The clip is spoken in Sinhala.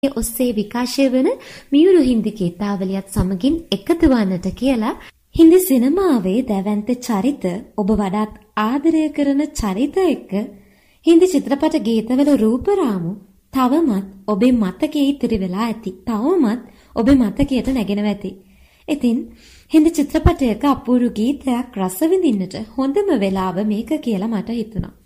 ඔස්සේ විකාශය වන මියුරු හින්දි ගීතාවලියත් සමගින් එකතු වන්නට කියලා හින්දි සිනමාවේ දැවැන්ත චරිත ඔබ වඩාත් ආදරය කරන චරිත එක්ක හින්දි චිත්‍රපට ගීතවල රූපරාමු තවමත් ඔබේ මතකයේ ඉතිරි වෙලා ඇති. තවමත් ඔබේ මතකයට නැගෙනවා ඇති. ඉතින් හින්දි චිත්‍රපටයක අපූර්ව ගීතයක් රස විඳින්නට හොඳම වෙලාව මේක කියලා මට හිතුණා.